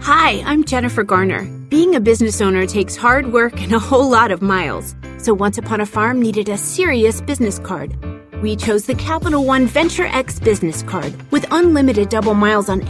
Hi, I'm Jennifer Garner. Being a business owner takes hard work and a whole lot of miles. So Once Upon a Farm needed a serious business card. We chose the Capital One Venture X business card with unlimited double miles on